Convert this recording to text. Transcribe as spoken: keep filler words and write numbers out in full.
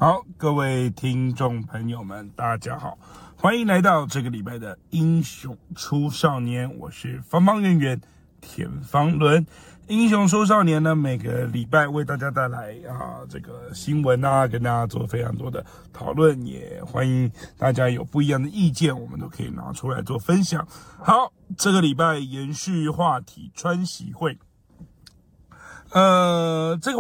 好，各位听众朋友们，大家好，欢迎来到这个礼拜的英雄出少年，我是方方圆圆田方伦。英雄出少年呢，每个礼拜为大家带来啊这个新闻啊，跟大家做非常多的讨论，也欢迎大家有不一样的意见，我们都可以拿出来做分享。好，这个礼拜延续话题，川习会，呃，这个。